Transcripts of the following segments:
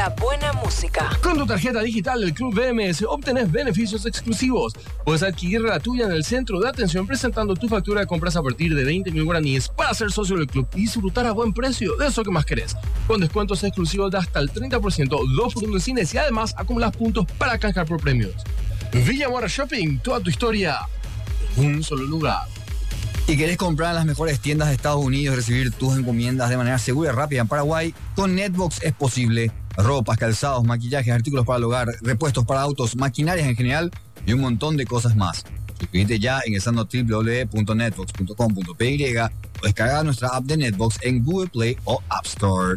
la buena música. Con tu tarjeta digital del Club BMS obtenés beneficios exclusivos. Puedes adquirir la tuya en el centro de atención presentando tu factura de compras a partir de 20.000 guaraníes para ser socio del club y disfrutar a buen precio de eso que más querés. Con descuentos exclusivos de hasta el 30%, 2x1 en cines y además acumulas puntos para canjear por premios. Villa Mora Shopping, toda tu historia en un solo lugar. ¿Y querés comprar en las mejores tiendas de Estados Unidos y recibir tus encomiendas de manera segura y rápida en Paraguay? Con Netbox es posible. Ropas, calzados, maquillajes, artículos para el hogar, repuestos para autos, maquinarias en general y un montón de cosas más. Suscríbete ya ingresando a www.netbox.com.py o descarga nuestra app de Netbox en Google Play o App Store.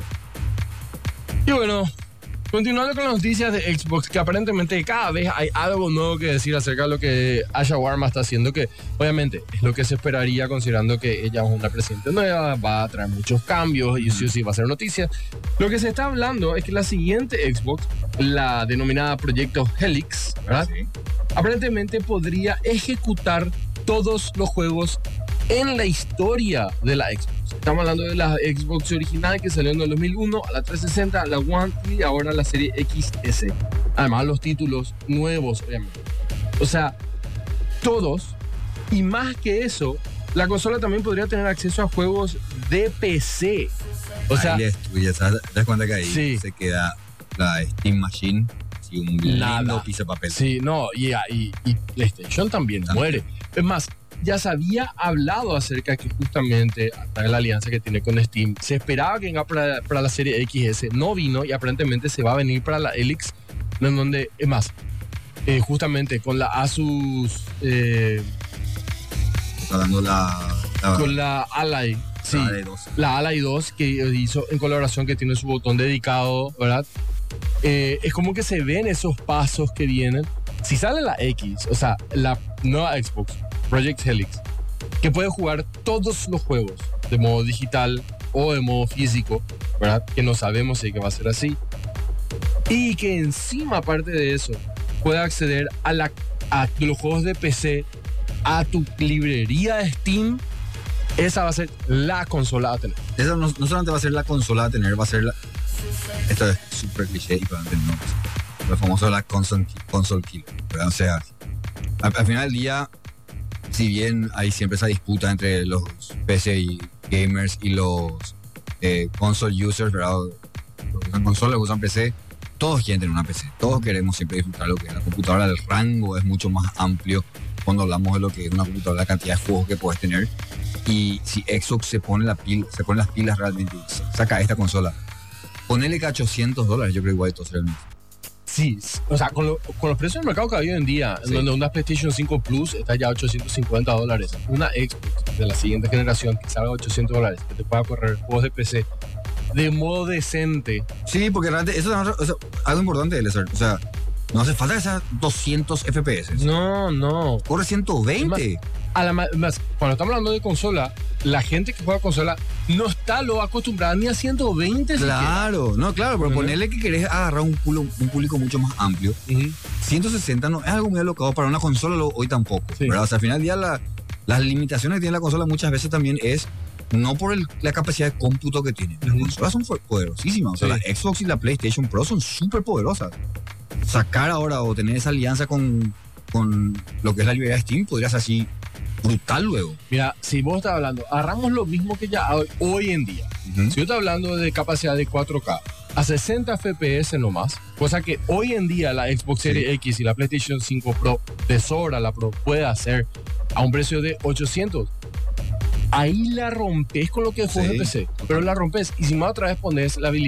Y bueno, continuando con las noticias de Xbox, que aparentemente cada vez hay algo nuevo que decir acerca de lo que Asha Warma está haciendo, que obviamente es lo que se esperaría considerando que ella es una presidenta nueva, va a traer muchos cambios y sí o sí va a ser noticia. Lo que se está hablando es que la siguiente Xbox, la denominada Proyecto Helix, ¿verdad? Sí. Aparentemente podría ejecutar todos los juegos en la historia de la Xbox. Estamos hablando de la Xbox original que salió en el 2001, a la 360, a la One y ahora la serie XS. Además los títulos nuevos, obviamente. O sea, todos. Y más que eso, la consola también podría tener acceso a juegos de PC. O sea, ahí te das cuenta que ahí sí, se queda la Steam Machine y un lindo piso de papel. Sí, no, y PlayStation también muere. Es más, ya se había hablado acerca que justamente hasta la alianza que tiene con Steam, se esperaba que venga para la serie XS, no vino y aparentemente se va a venir para la Helix, en donde, es más, justamente con la Asus, está dando con la Ally, sí, la Ally 2 que hizo en colaboración, que tiene su botón dedicado, ¿verdad? Es como que se ven esos pasos que vienen. Si sale la X, o sea, la nueva Xbox, Project Helix, que puede jugar todos los juegos de modo digital o de modo físico, ¿verdad? Que no sabemos si que va a ser así. Y que encima, aparte de eso, puede acceder a los juegos de PC, a tu librería de Steam. Esa va a ser la consola a tener. Esa no solamente va a ser la consola a tener, va a ser la... Esto es súper cliché y probablemente no. Lo famoso de la console killer, ¿verdad? O sea, al final del día, si bien hay siempre esa disputa entre los PC y gamers y los console users, ¿verdad? Los que usan consolas, los que usan PC, todos quieren tener una PC. Todos queremos siempre disfrutar lo que es la computadora. El rango es mucho más amplio cuando hablamos de lo que es una computadora, la cantidad de juegos que puedes tener. Y si Xbox se pone las pilas realmente, saca esta consola, ponele que a $800, yo creo igual todo será el mismo. Sí, o sea, con los precios del mercado que hay hoy en día, sí, en donde una PlayStation 5 Plus está ya a $850, una Xbox de la siguiente generación que salga a $800, que te pueda correr juegos de PC de modo decente. Sí, porque realmente eso es algo importante, Eliezer. O sea, no hace falta que sea 200 FPS. No. Corre 120. Más, cuando estamos hablando de consola, la gente que juega consola no está lo acostumbrada ni a 120. Claro, no, claro, pero ponerle que querés agarrar un público mucho más amplio. 160 no es algo muy alocado para una consola hoy tampoco, sí, ¿verdad? O sea, al final del día las limitaciones que tiene la consola muchas veces también es no por la capacidad de cómputo que tiene. Las consolas son poderosísimas. O sea, la Xbox y la PlayStation Pro son súper poderosas. Sacar ahora o tener esa alianza con lo que es la librería de Steam podría ser así brutal luego. Mira, si vos estás hablando, agarramos lo mismo que ya hoy en día. Si yo estoy hablando de capacidad de 4K a 60 FPS nomás, cosa que hoy en día la Xbox Series X y la PlayStation 5 Pro de sobra la Pro puede hacer a un precio de 800. Ahí la rompes con lo que fue PC, pero la rompes y si más otra vez pones la habilidad